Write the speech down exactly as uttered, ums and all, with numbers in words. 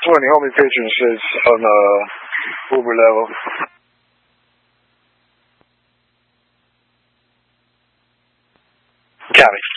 twenty, homie pitching shits on uh, Uber level. Copy.